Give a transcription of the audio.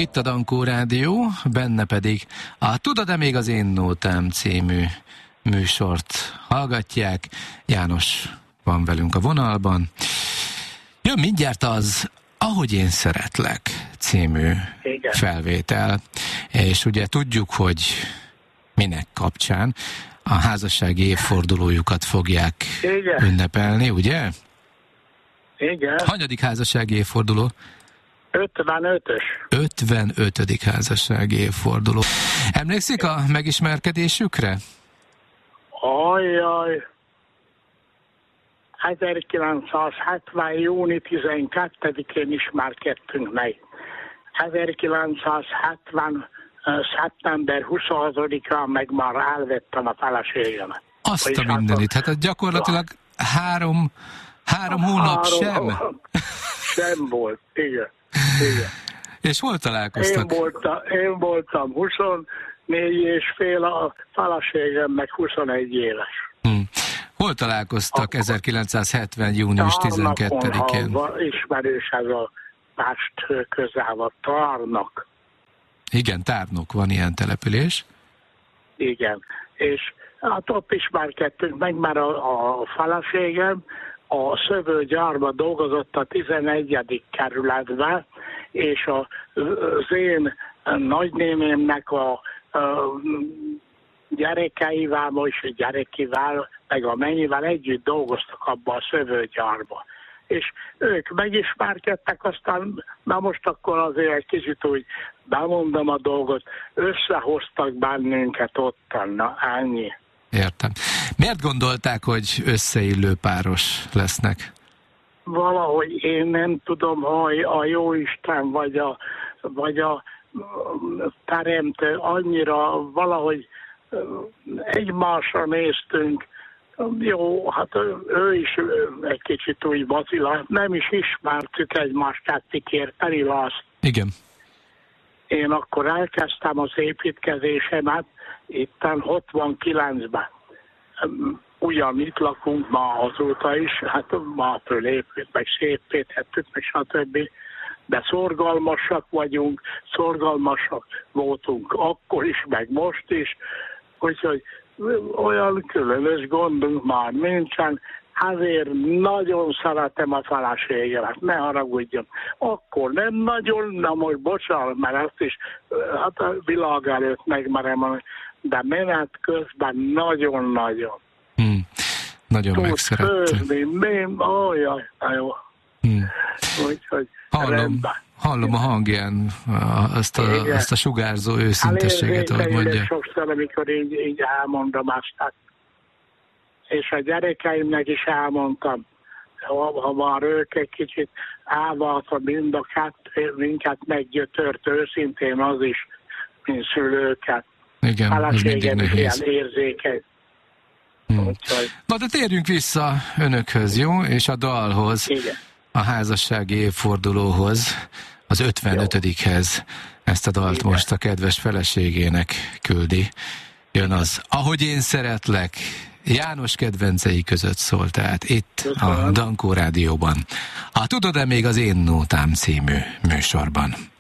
itt a Dankó Rádió, benne pedig a Tudod-e még az én nótám című műsort hallgatják. János van velünk a vonalban. Jön mindjárt az Ahogy én szeretlek című felvétel, és ugye tudjuk, hogy minek kapcsán a házassági évfordulójukat fogják ünnepelni, ugye? Igen. Hanyadik házassági évforduló? 55-ös. 55. házassági évforduló. Emlékszik a megismerkedésükre? Ajjaj. 1970. júni 12-én ismerkedtünk meg. 1970. szeptember 26-án meg már elvettem a feleségemet. Azt a mindenit. Hát gyakorlatilag három hónap sem. Sem volt, igen. És hol találkoztak? Én voltam 24 és fél, a feleségem meg 21 éves. Hol találkoztak 1970. június 12-én? Ismerős ez a Pest közel van, Tárnok. Igen, Tárnok, van ilyen település. Igen, és hát ott ismerkedtünk meg, mert a feleségem a szövőgyárban dolgozott a 11. kerületben, és az én nagynénémnek a gyerekeivel, most gyerekével, meg a mennyivel együtt dolgoztak abban a szövőgyárban. És ők megismerkedtek, aztán, na most akkor azért egy kicsit úgy bemondom a dolgot, összehoztak bennünket ottan, na ennyi. Értem. Miért gondolták, hogy összeillő páros lesznek? Valahogy én nem tudom, hogy a Jóisten vagy a teremtő annyira valahogy egymásra néztünk. Jó, hát ő is egy kicsit úgy vacilált, nem is ismertük egymást, tették érteni azt. Igen. Én akkor elkezdtem az építkezésemet itten 69-ben. Ugyan itt lakunk ma azóta is, hát ma fölépült, meg szépítettük, meg stb. De szorgalmasak vagyunk, szorgalmasak voltunk akkor is, meg most is, úgyhogy olyan különös gondunk már nincsen, azért nagyon szeretem a feleségemet, ne haragudjon. Akkor nem nagyon, na most bocsánat, mert ezt is hát a világ előtt megmerem, de menet közben nagyon-nagyon. Nagyon megszerette. Olyan, jó. Úgyhogy hallom a hangján azt a sugárzó őszintességet, ahogy mondja. Sokszor, amikor így elmondom azt. És a gyerekeimnek is elmondtam, ha már ők egy kicsit elváltva mind a kettő, minket meggyötört őszintén az is, mint szülőket. Igen, ez mindig nehéz. Ilyen érzékeny. Na de térjünk vissza önökhöz, jó? És a dalhoz. Igen. A házassági évfordulóhoz, az 55-hez ezt a dalt most a kedves feleségének küldi. Jön az Ahogy én szeretlek, János kedvencei között szól, tehát itt a Dankó Rádióban. A Tudod-e még az én nótám című műsorban.